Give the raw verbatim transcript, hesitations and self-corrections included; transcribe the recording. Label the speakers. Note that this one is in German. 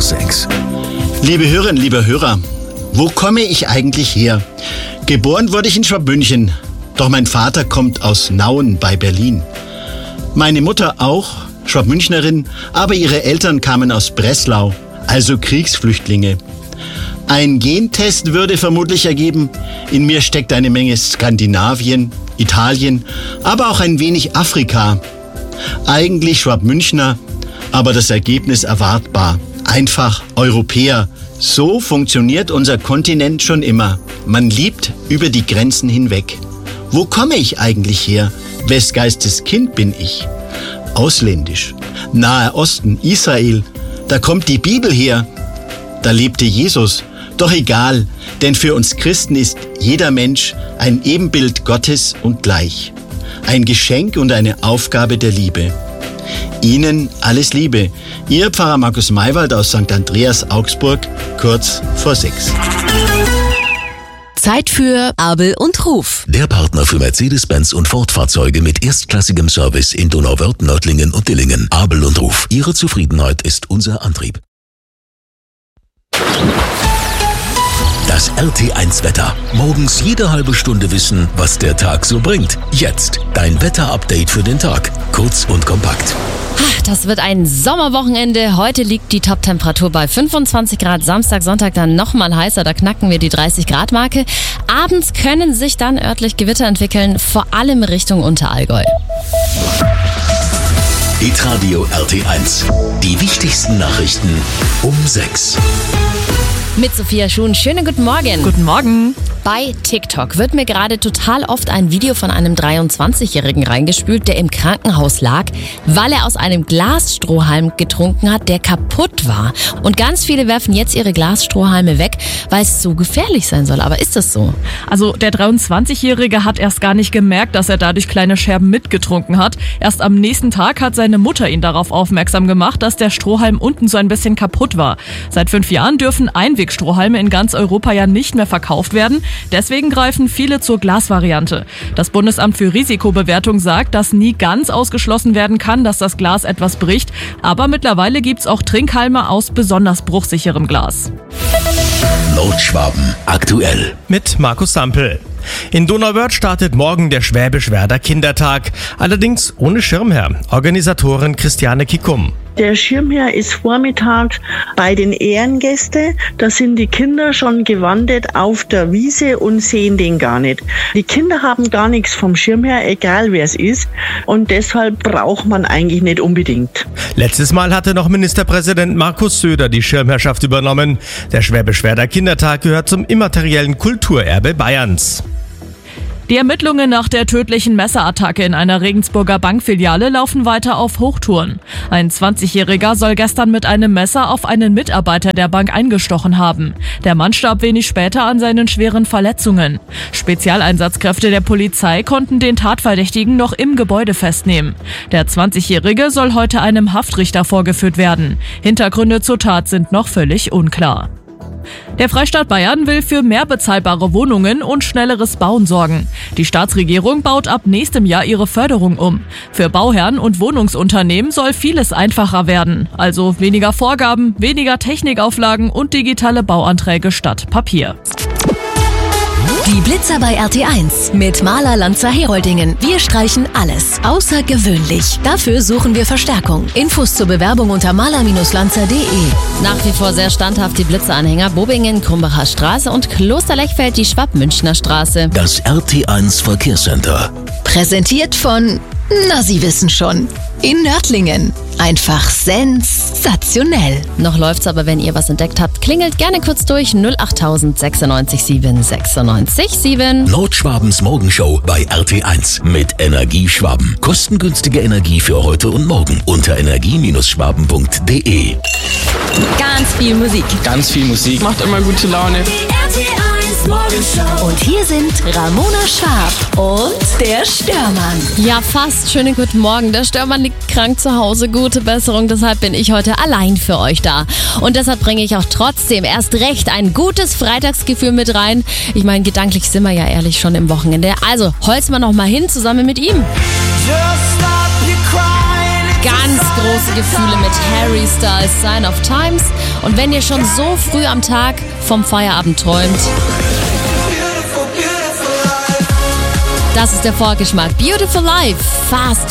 Speaker 1: sechs.
Speaker 2: Liebe Hörerinnen, liebe Hörer, wo komme ich eigentlich her? Geboren wurde ich in Schwabmünchen, doch mein Vater kommt aus Nauen bei Berlin. Meine Mutter auch, Schwabmünchnerin, aber ihre Eltern kamen aus Breslau, also Kriegsflüchtlinge. Ein Gentest würde vermutlich ergeben, in mir steckt eine Menge Skandinavien, Italien, aber auch ein wenig Afrika. Eigentlich Schwabmünchner, aber das Ergebnis erwartbar. Einfach Europäer. So funktioniert unser Kontinent schon immer. Man liebt über die Grenzen hinweg. Wo komme ich eigentlich her? Wes Geistes Kind bin ich? Ausländisch. Nahe Osten, Israel. Da kommt die Bibel her. Da lebte Jesus. Doch egal, denn für uns Christen ist jeder Mensch ein Ebenbild Gottes und gleich. Ein Geschenk und eine Aufgabe der Liebe. Ihnen alles Liebe. Ihr Pfarrer Markus Maywald aus Sankt Andreas Augsburg, kurz vor sechs.
Speaker 3: Zeit für Abel und Ruf.
Speaker 1: Der Partner für Mercedes-Benz und Ford-Fahrzeuge mit erstklassigem Service in Donauwörth, Nördlingen und Dillingen. Abel und Ruf. Ihre Zufriedenheit ist unser Antrieb. Das R T eins Wetter. Morgens jede halbe Stunde wissen, was der Tag so bringt. Jetzt dein Wetter-Update für den Tag. Kurz und kompakt.
Speaker 3: Das wird ein Sommerwochenende. Heute liegt die Top-Temperatur bei fünfundzwanzig Grad. Samstag, Sonntag dann nochmal heißer. Da knacken wir die dreißig Grad Marke. Abends können sich dann örtlich Gewitter entwickeln, vor allem Richtung Unterallgäu.
Speaker 1: Hitradio R T eins. Die wichtigsten Nachrichten um sechs.
Speaker 3: Mit Sophia Schuhn. Schönen guten Morgen.
Speaker 4: Guten Morgen.
Speaker 3: Bei TikTok wird mir gerade total oft ein Video von einem dreiundzwanzigjährigen reingespült, der im Krankenhaus lag, weil er aus einem Glasstrohhalm getrunken hat, der kaputt war. Und ganz viele werfen jetzt ihre Glasstrohhalme weg, weil es so gefährlich sein soll. Aber ist das so?
Speaker 4: Also der dreiundzwanzigjährige hat erst gar nicht gemerkt, dass er dadurch kleine Scherben mitgetrunken hat. Erst am nächsten Tag hat seine Mutter ihn darauf aufmerksam gemacht, dass der Strohhalm unten so ein bisschen kaputt war. Seit fünf Jahren dürfen Einwegstrohhalme in ganz Europa ja nicht mehr verkauft werden. Deswegen greifen viele zur Glasvariante. Das Bundesamt für Risikobewertung sagt, dass nie ganz ausgeschlossen werden kann, dass das Glas etwas bricht. Aber mittlerweile gibt's auch Trinkhalme aus besonders bruchsicherem Glas.
Speaker 1: Nordschwaben aktuell.
Speaker 5: Mit Markus Sampel. In Donauwörth startet morgen der Schwäbisch-Werder Kindertag. Allerdings ohne Schirmherr. Organisatorin Christiane Kickum.
Speaker 6: Der Schirmherr ist vormittags bei den Ehrengästen. Da sind die Kinder schon gewandet auf der Wiese und sehen den gar nicht. Die Kinder haben gar nichts vom Schirmherr, egal wer es ist. Und deshalb braucht man eigentlich nicht unbedingt.
Speaker 5: Letztes Mal hatte noch Ministerpräsident Markus Söder die Schirmherrschaft übernommen. Der Schwäbisch-Werder Kindertag gehört zum immateriellen Kulturerbe Bayerns.
Speaker 4: Die Ermittlungen nach der tödlichen Messerattacke in einer Regensburger Bankfiliale laufen weiter auf Hochtouren. Ein zwanzigjähriger soll gestern mit einem Messer auf einen Mitarbeiter der Bank eingestochen haben. Der Mann starb wenig später an seinen schweren Verletzungen. Spezialeinsatzkräfte der Polizei konnten den Tatverdächtigen noch im Gebäude festnehmen. Der zwanzigjährige soll heute einem Haftrichter vorgeführt werden. Hintergründe zur Tat sind noch völlig unklar. Der Freistaat Bayern will für mehr bezahlbare Wohnungen und schnelleres Bauen sorgen. Die Staatsregierung baut ab nächstem Jahr ihre Förderung um. Für Bauherren und Wohnungsunternehmen soll vieles einfacher werden. Also weniger Vorgaben, weniger Technikauflagen und digitale Bauanträge statt Papier.
Speaker 3: Die Blitzer bei R T eins mit Maler Lanzer Heroldingen. Wir streichen alles. Außergewöhnlich. Dafür suchen wir Verstärkung. Infos zur Bewerbung unter maler Lanzer punkt de. Nach wie vor sehr standhaft die Blitzeranhänger Bobingen, Krumbacher Straße und Klosterlechfeld die Schwabmünchner Straße.
Speaker 1: Das R T eins Verkehrscenter.
Speaker 3: Präsentiert von, na Sie wissen schon, in Nördlingen. Einfach sensationell. Noch läuft's aber, wenn ihr was entdeckt habt, klingelt gerne kurz durch null acht tausend sechsundneunzig sieben sechsundneunzig sieben.
Speaker 1: Nordschwabens Morgenshow bei R T eins mit Energieschwaben. Kostengünstige Energie für heute und morgen unter energie Schwaben punkt de.
Speaker 3: Ganz viel Musik.
Speaker 7: Ganz viel Musik. Macht immer gute Laune.
Speaker 3: Und hier sind Ramona Schwab und der Störmann. Ja, fast. Schönen guten Morgen. Der Störmann liegt krank zu Hause. Gute Besserung. Deshalb bin ich heute allein für euch da. Und deshalb bringe ich auch trotzdem erst recht ein gutes Freitagsgefühl mit rein. Ich meine, gedanklich sind wir ja ehrlich schon im Wochenende. Also, holzen wir noch mal hin zusammen mit ihm. Ganz
Speaker 8: große Gefühle mit Harry Styles Sign of Times. Und wenn ihr schon so früh am Tag vom Feierabend träumt, das ist der Vorgeschmack. Beautiful Life, Fast